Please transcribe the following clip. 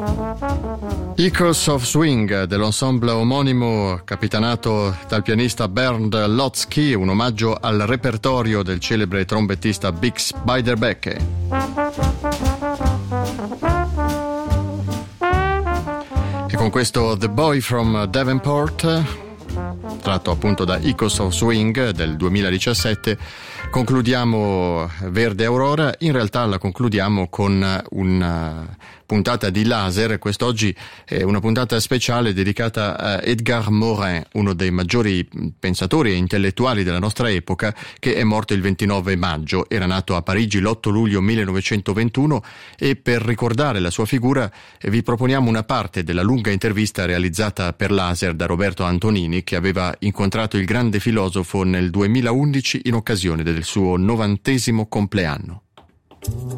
Echoes of Swing dell'ensemble omonimo capitanato dal pianista Bernd Lotzky, un omaggio al repertorio del celebre trombettista Bix Beiderbecke. E con questo The Boy from Davenport, tratto appunto da Echoes of Swing del 2017, concludiamo Verde Aurora. In realtà la concludiamo con una puntata di laser. Quest'oggi è una puntata speciale dedicata a Edgar Morin, uno dei maggiori pensatori e intellettuali della nostra epoca, che è morto il 29 maggio. Era nato a Parigi l'8 luglio 1921 e per ricordare la sua figura vi proponiamo una parte della lunga intervista realizzata per laser da Roberto Antonini, che aveva incontrato il grande filosofo nel 2011 in occasione del suo 90° compleanno.